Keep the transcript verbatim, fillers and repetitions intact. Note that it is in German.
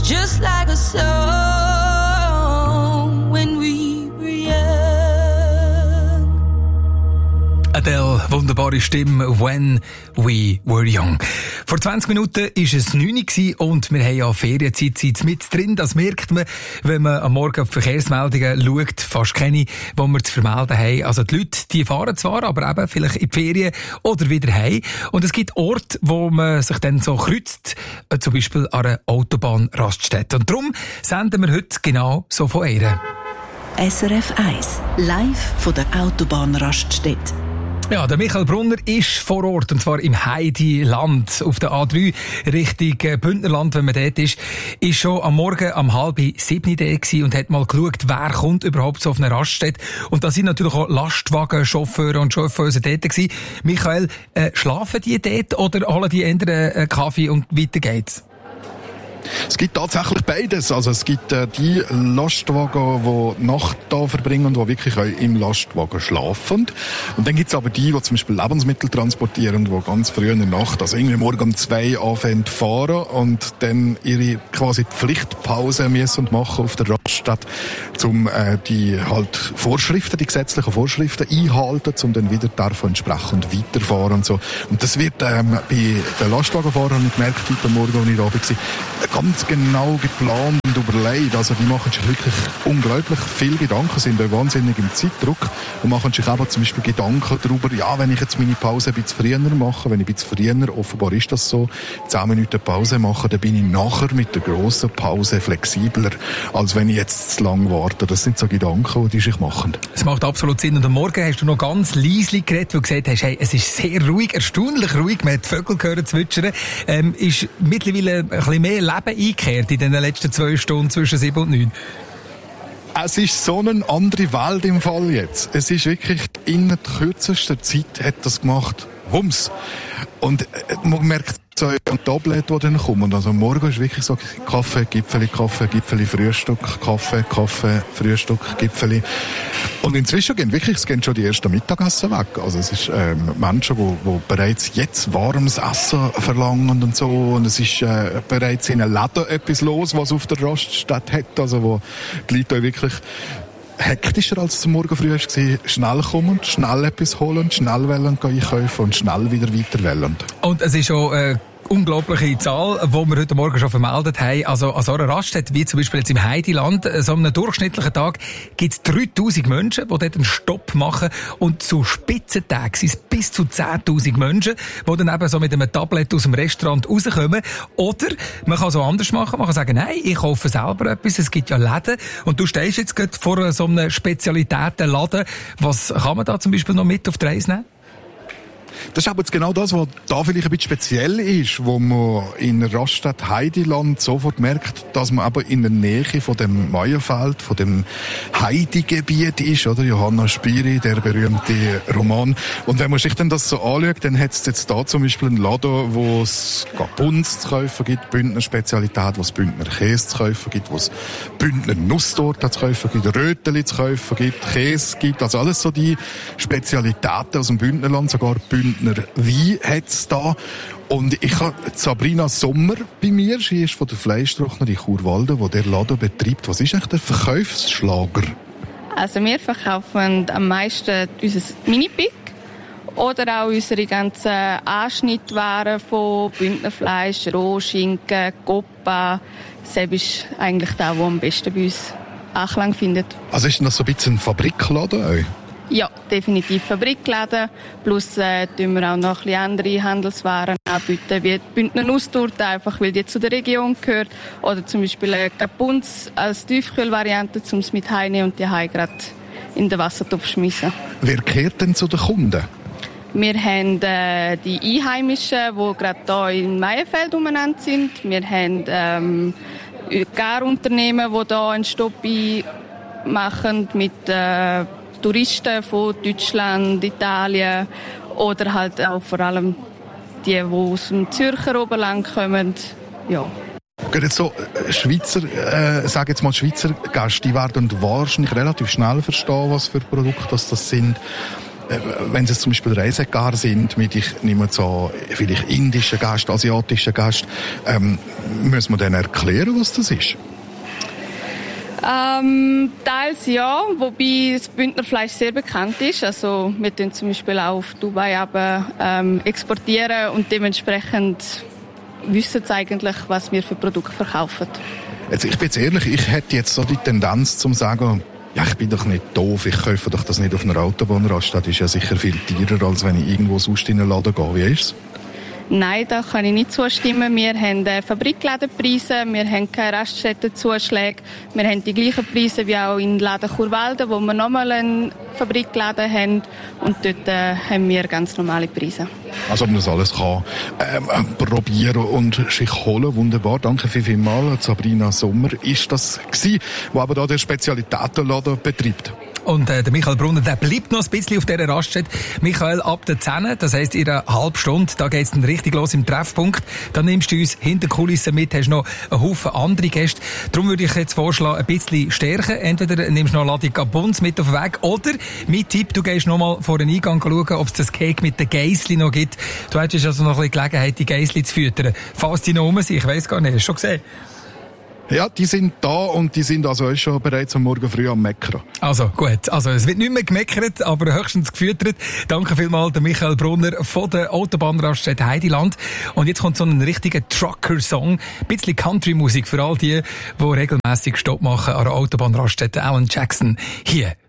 It's just like a song when we were young. Adele, wunderbare Stimme, When We Were Young. Vor zwanzig Minuten war es neun Uhr und wir haben ja Ferienzeit Zeit mit drin. Das merkt man, wenn man am Morgen auf die Verkehrsmeldungen schaut. Fast keine, die wir zu vermelden haben. Also die Leute, die fahren zwar, aber eben vielleicht in die Ferien oder wieder heim. Und es gibt Orte, wo man sich dann so kreuzt, zum Beispiel an einer Autobahnraststätte. Und darum senden wir heute genau so von ihr. S R F eins, live von der Autobahnraststätte. Ja, der Michael Brunner ist vor Ort, und zwar im Heidiland auf der A drei Richtung Bündnerland, wenn man dort ist. Ist schon am Morgen um halb sieben da gewesen und hat mal geschaut, wer kommt überhaupt so auf eine Raststätte. Und da sind natürlich auch Lastwagenchauffeure und Chauffeuse dort gewesen. Michael, äh, schlafen die dort oder holen die entweder einen Kaffee und weiter geht's? Es gibt tatsächlich beides. Also es gibt äh, die Lastwagen, die Nacht da verbringen und die wirklich auch im Lastwagen schlafen. Und dann gibt es aber die, die zum Beispiel Lebensmittel transportieren, die ganz früh in der Nacht, also irgendwie morgen um zwei anfangen zu fahren und dann ihre quasi Pflichtpause müssen machen auf der Raststätte, um äh, die halt Vorschriften, die gesetzlichen Vorschriften einhalten, um dann wieder davon entsprechend weiterfahren und so. Und das wird ähm, bei den Lastwagenfahrern, habe ich gemerkt, heute Morgen, als ich da war, ganz genau geplant und überlegt. Also die machen sich wirklich unglaublich viel Gedanken, sind auch wahnsinnig im Zeitdruck und machen sich aber zum Beispiel Gedanken darüber, ja, wenn ich jetzt meine Pause ein bisschen früher mache, wenn ich ein bisschen früher, offenbar ist das so, zehn Minuten Pause mache, dann bin ich nachher mit der grossen Pause flexibler, als wenn ich jetzt zu lang warte. Das sind so Gedanken, die sich machen. Es macht absolut Sinn. Und am Morgen hast du noch ganz leise geredet, weil du gesagt hast, hey, es ist sehr ruhig, erstaunlich ruhig, man hat die Vögel gehört zwitschern. Ähm, ist mittlerweile ein bisschen mehr Leben eingekehrt in den letzten zwei Stunden zwischen sieben und neun? Es ist so eine andere Welt im Fall jetzt. Es ist wirklich in der kürzesten Zeit hat das gemacht. Wumms. Und man merkt so ein Tablet, die dann kommen. Also morgen ist wirklich so Kaffee, Gipfeli, Kaffee, Gipfeli, Frühstück, Kaffee, Kaffee, Frühstück, Gipfeli. Und inzwischen gehen wirklich, es gehen schon die ersten Mittagessen weg. Also es ist ähm, Menschen, die, die bereits jetzt warmes Essen verlangen und so. Und es ist äh, bereits in einem Laden etwas los, was auf der Raststätte hat. Also wo die Leute auch wirklich hektischer als es zum Morgen früh war, schnell kommen, schnell etwas holen, schnell wollen einkaufen und schnell wieder weiter wollen. Und es ist schon äh unglaubliche Zahl, die wir heute Morgen schon vermeldet haben. Also an so einer Raststätte, wie zum Beispiel jetzt im Heidiland, so einem durchschnittlichen Tag gibt es dreitausend Menschen, die dort einen Stopp machen. Und zu Spitzentagen sind es bis zu zehntausend Menschen, die dann eben so mit einem Tablet aus dem Restaurant rauskommen. Oder man kann so anders machen. Man kann sagen, nein, ich kaufe selber etwas. Es gibt ja Läden. Und du stehst jetzt gerade vor so einem Spezialitätenladen. Was kann man da zum Beispiel noch mit auf die Reise nehmen? Das ist aber jetzt genau das, was da vielleicht ein bisschen speziell ist, wo man in Raststätte Heidiland sofort merkt, dass man aber in der Nähe von dem Maienfeld, von dem Heidegebiet ist, oder? Johanna Spyri, der berühmte Roman. Und wenn man sich dann das so anschaut, dann hat es jetzt da zum Beispiel einen Laden, wo es Bunz zu kaufen gibt, Bündner Spezialität, wo es Bündner Käse zu kaufen gibt, wo es Bündner Nusstorte zu kaufen gibt, Röteli zu kaufen gibt, Käse gibt, also alles so die Spezialitäten aus dem Bündnerland, sogar Bündner Wein hat's da. Und ich habe Sabrina Sommer bei mir, sie ist von der Fleischtrocknerei Churwalden, die der Laden betreibt. Was ist eigentlich der Verkaufsschlager? Also wir verkaufen am meisten unser Mini-Pick oder auch unsere ganzen Anschnittwaren von Bündnerfleisch, Rohschinken, Coppa. Das ist eigentlich das, was am besten bei uns Anklang findet. Also ist das so ein bisschen ein Fabrikladen auch? Ja, definitiv Fabrikladen. Plus äh, tun wir auch noch ein bisschen andere Handelswaren anbieten, wie die Bündner Nusstorte, einfach weil die zu der Region gehört. Oder zum Beispiel äh, Bunz als Tiefkühlvariante, um es mit heimnehmen und die heim gerade in den Wassertopf schmeißen. Wer kehrt denn zu den Kunden? Wir haben äh, die Einheimischen, die gerade hier in Maienfeld umeinander sind. Wir haben ähm, Garunternehmen, die hier einen Stopp machen mit äh, Touristen von Deutschland, Italien oder halt auch vor allem die, die aus dem Zürcher Oberland kommen. Ja. Jetzt so Schweizer, äh, sag jetzt mal Schweizer Gäste, die werden wahrscheinlich relativ schnell verstehen, was für Produkte das, das sind. wenn es zum Beispiel Reisegar sind, mit, ich nehme so, vielleicht indischen Gast, asiatischen Gast, ähm, muss man denen erklären, was das ist? Ähm, teils ja, wobei das Bündnerfleisch sehr bekannt ist. Also wir tun zum Beispiel auch auf Dubai aber, ähm, exportieren und dementsprechend wissen sie eigentlich, was wir für Produkte verkaufen. Also ich bin jetzt ehrlich, ich hätte jetzt so die Tendenz zum sagen, ja, ich bin doch nicht doof, ich kaufe doch das nicht auf einer Autobahnraststätte, das ist ja sicher viel teurer, als wenn ich irgendwo sonst in einen Laden gehe. Wie ist es? Nein, da kann ich nicht zustimmen. Wir haben äh, Fabrikladenpreise, wir haben keine Raststättenzuschläge, wir haben die gleichen Preise wie auch in Laden Churwalden, wo wir nochmal einen Fabrikladen haben und dort äh, haben wir ganz normale Preise. Also ob man das alles kann ähm, probieren und sich holen, wunderbar. Danke vielmals, Sabrina Sommer ist das gewesen, wo aber da der Spezialitätenladen betreibt. Und äh, der Michael Brunner, der bleibt noch ein bisschen auf dieser Raststätte. Michael, ab der zehn, das heisst in einer halben Stunde, da geht's dann richtig los im Treffpunkt. Dann nimmst du uns hinter Kulissen mit, hast noch einen Haufen andere Gäste. Darum würde ich jetzt vorschlagen, ein bisschen stärken. Entweder nimmst du noch Ladung Gabons mit auf den Weg, oder mein Tipp, du gehst noch mal vor den Eingang schauen, ob es das Cake mit den Geissli noch gibt. Du hättest also noch ein bisschen Gelegenheit, die Geissli zu füttern. Falls die noch rum sind, ich weiss gar nicht, hast du schon gesehen? Ja, die sind da und die sind also schon bereits am Morgen früh am Meckern. Also gut, also es wird nicht mehr gemeckert, aber höchstens gefüttert. Danke vielmals, der Michael Brunner von der Autobahnraststätte Heidiland. Und jetzt kommt so ein richtiger Trucker-Song, ein bisschen Country-Musik für all die, die regelmäßig Stopp machen an der Autobahnraststätte Alan Jackson hier